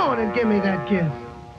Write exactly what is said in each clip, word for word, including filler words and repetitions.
on and give me that kiss.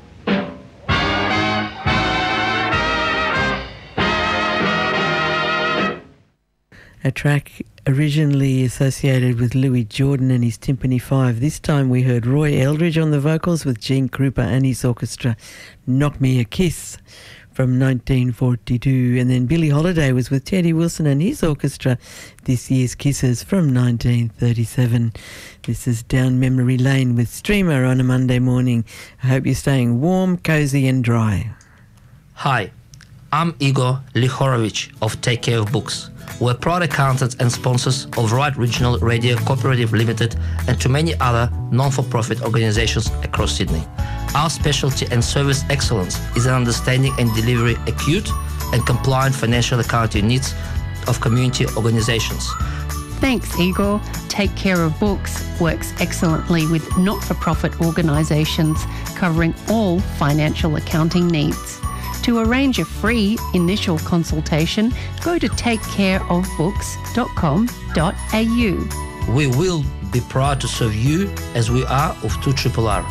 A track originally associated with Louis Jordan and his Timpani Five. This time we heard Roy Eldridge on the vocals with Gene Krupa and his orchestra, Knock Me a Kiss, from nineteen forty-two. And then Billie Holiday was with Teddy Wilson and his orchestra, This Year's Kisses, from nineteen thirty-seven. This is Down Memory Lane with Streamer on a Monday morning. I hope you're staying warm, cosy and dry. Hi, I'm Igor Lihorovich of Take Care of Books. We're proud accountants and sponsors of Right Regional Radio Cooperative Limited and to many other non-for-profit organizations across Sydney. Our specialty and service excellence is in understanding and delivering acute and compliant financial accounting needs of community organizations. Thanks, Igor. Take Care of Books works excellently with not-for-profit organisations covering all financial accounting needs. To arrange a free initial consultation, go to take care of books dot com dot a u. We will be proud to serve you as we are of two R R.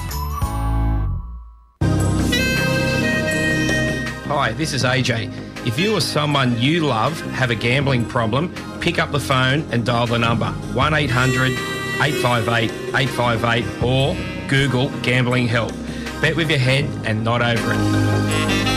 Hi, this is A J. If you or someone you love have a gambling problem, pick up the phone and dial the number one eight hundred eight five eight eight five eight or Google Gambling Help. Bet with your head and not over it.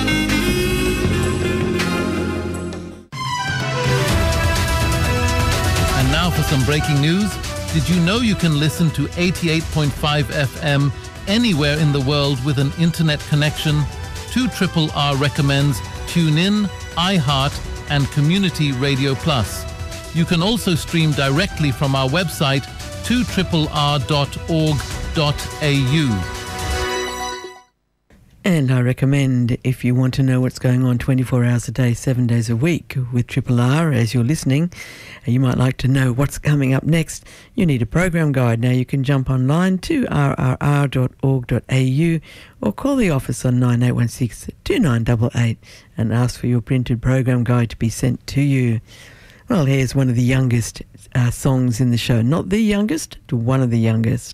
And now for some breaking news. Did you know you can listen to eighty-eight point five F M anywhere in the world with an internet connection? two R R recommends TuneIn, iHeart and Community Radio Plus. You can also stream directly from our website two R R dot org dot a u. And I recommend, if you want to know what's going on twenty-four hours a day, seven days a week with Triple R as you're listening, and you might like to know what's coming up next, you need a program guide. Now you can jump online to r r r dot org dot a u or call the office on nine eight one six two nine eight eight and ask for your printed program guide to be sent to you. Well, here's one of the youngest uh, songs in the show. Not the youngest, one of the youngest.